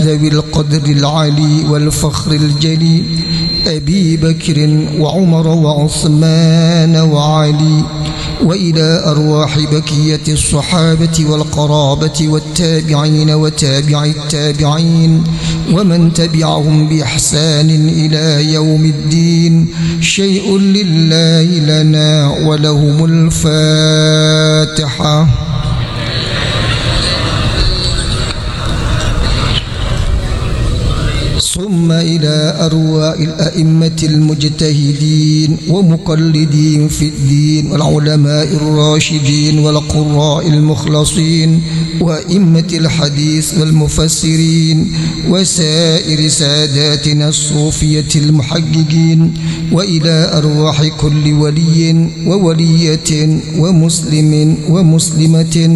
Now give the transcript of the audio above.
ذوي القدر العلي والفخر الجلي أبي بكر وعمر وعثمان وعلي، وإلى أرواح بقية الصحابة والقرابة والتابعين وتابع التابعين ومن تبعهم بإحسان إلى يوم الدين. شيء لله لنا ولهم الفاتحة. ثم إلى أرواح الأئمة المجتهدين ومقلدين في الدين والعلماء الراشدين والقراء المخلصين وأئمة الحديث والمفسرين وسائر ساداتنا الصوفية المحققين، وإلى أرواح كل ولي وولية ومسلم ومسلمة